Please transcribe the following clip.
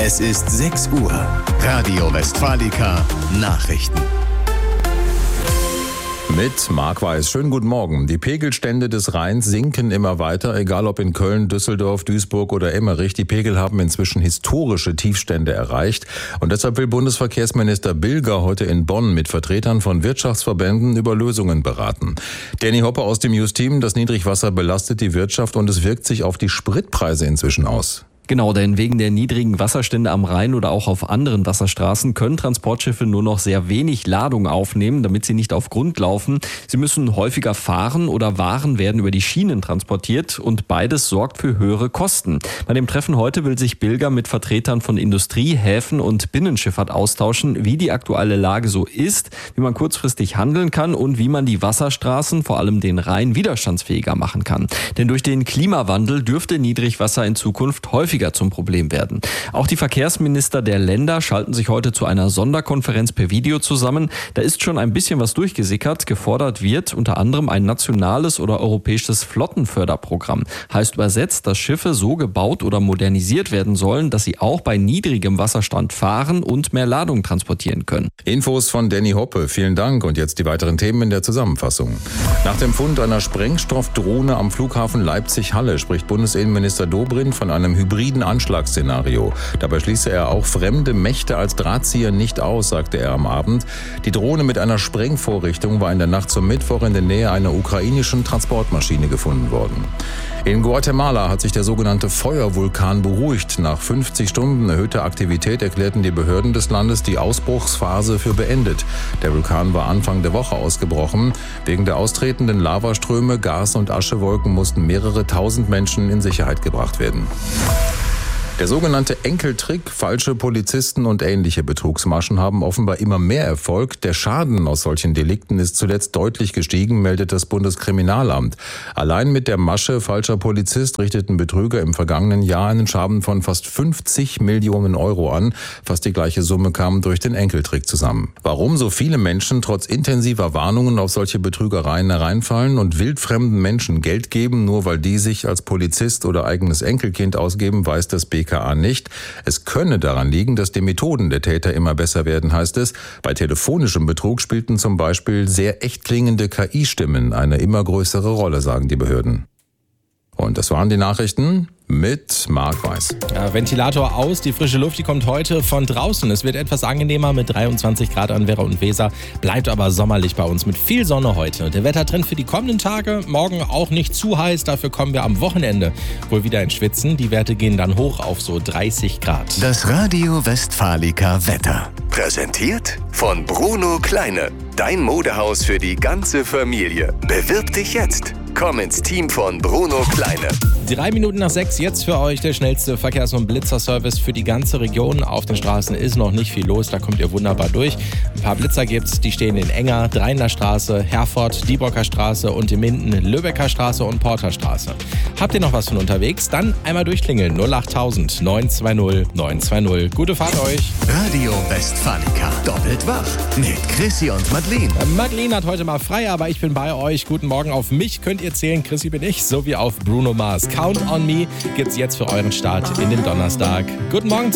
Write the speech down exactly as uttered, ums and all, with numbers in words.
Es ist sechs Uhr. Radio Westfalica Nachrichten. Mit Marc Weiß. Schönen guten Morgen. Die Pegelstände des Rheins sinken immer weiter, egal ob in Köln, Düsseldorf, Duisburg oder Emmerich. Die Pegel haben inzwischen historische Tiefstände erreicht. Und deshalb will Bundesverkehrsminister Bilger heute in Bonn mit Vertretern von Wirtschaftsverbänden über Lösungen beraten. Danny Hoppe aus dem Just-Team. Das Niedrigwasser belastet die Wirtschaft und es wirkt sich auf die Spritpreise inzwischen aus. Genau, denn wegen der niedrigen Wasserstände am Rhein oder auch auf anderen Wasserstraßen können Transportschiffe nur noch sehr wenig Ladung aufnehmen, damit sie nicht auf Grund laufen. Sie müssen häufiger fahren oder Waren werden über die Schienen transportiert und beides sorgt für höhere Kosten. Bei dem Treffen heute will sich Bilger mit Vertretern von Industrie, Häfen und Binnenschifffahrt austauschen, wie die aktuelle Lage so ist, wie man kurzfristig handeln kann und wie man die Wasserstraßen, vor allem den Rhein, widerstandsfähiger machen kann. Denn durch den Klimawandel dürfte Niedrigwasser in Zukunft häufiger zum Problem werden. Auch die Verkehrsminister der Länder schalten sich heute zu einer Sonderkonferenz per Video zusammen. Da ist schon ein bisschen was durchgesickert. Gefordert wird unter anderem ein nationales oder europäisches Flottenförderprogramm. Heißt übersetzt, dass Schiffe so gebaut oder modernisiert werden sollen, dass sie auch bei niedrigem Wasserstand fahren und mehr Ladung transportieren können. Infos von Danny Hoppe. Vielen Dank. Und jetzt die weiteren Themen in der Zusammenfassung. Nach dem Fund einer Sprengstoffdrohne am Flughafen Leipzig-Halle spricht Bundesinnenminister Dobrindt von einem Hybrid Anschlagsszenario. Dabei schließe er auch fremde Mächte als Drahtzieher nicht aus, sagte er am Abend. Die Drohne mit einer Sprengvorrichtung war in der Nacht zum Mittwoch in der Nähe einer ukrainischen Transportmaschine gefunden worden. In Guatemala hat sich der sogenannte Feuervulkan beruhigt. Nach fünfzig Stunden erhöhter Aktivität erklärten die Behörden des Landes die Ausbruchsphase für beendet. Der Vulkan war Anfang der Woche ausgebrochen. Wegen der austretenden Lavaströme, Gas- und Aschewolken mussten mehrere tausend Menschen in Sicherheit gebracht werden. Der sogenannte Enkeltrick, falsche Polizisten und ähnliche Betrugsmaschen haben offenbar immer mehr Erfolg. Der Schaden aus solchen Delikten ist zuletzt deutlich gestiegen, meldet das Bundeskriminalamt. Allein mit der Masche falscher Polizist richteten Betrüger im vergangenen Jahr einen Schaden von fast fünfzig Millionen Euro an. Fast die gleiche Summe kam durch den Enkeltrick zusammen. Warum so viele Menschen trotz intensiver Warnungen auf solche Betrügereien hereinfallen und wildfremden Menschen Geld geben, nur weil die sich als Polizist oder eigenes Enkelkind ausgeben, weiß das B K A nicht. Es könne daran liegen, dass die Methoden der Täter immer besser werden, heißt es. Bei telefonischem Betrug spielten zum Beispiel sehr echt klingende K I-Stimmen eine immer größere Rolle, sagen die Behörden. Und das waren die Nachrichten mit Marc Weiß. Ja, Ventilator aus, die frische Luft, die kommt heute von draußen. Es wird etwas angenehmer mit dreiundzwanzig Grad an Werra und Weser, bleibt aber sommerlich bei uns mit viel Sonne heute. Der Wettertrend für die kommenden Tage, morgen auch nicht zu heiß, dafür kommen wir am Wochenende wohl wieder ins Schwitzen. Die Werte gehen dann hoch auf so dreißig Grad. Das Radio Westfalica Wetter. Präsentiert von Bruno Kleine. Dein Modehaus für die ganze Familie. Bewirb dich jetzt. Komm ins Team von Bruno Kleine. Drei Minuten nach sechs, jetzt für euch der schnellste Verkehrs- und Blitzerservice für die ganze Region. Auf den Straßen ist noch nicht viel los, da kommt ihr wunderbar durch. Ein paar Blitzer gibt's, die stehen in Enger, Dreiner Straße, Herford, Diebocker Straße und in Minden, Lübecker Straße und Porterstraße. Habt ihr noch was von unterwegs? Dann einmal durchklingeln null acht tausend neun zwei null neun zwei null. Gute Fahrt euch. Radio Westfalica. Doppelt wach mit Chrissy und Madeleine. Madeleine hat heute mal frei, aber ich bin bei euch. Guten Morgen, auf mich könnt ihr zählen. Chrissy bin ich, sowie auf Bruno Mars. Count on Me gibt's jetzt für euren Start in den Donnerstag. Guten Morgen.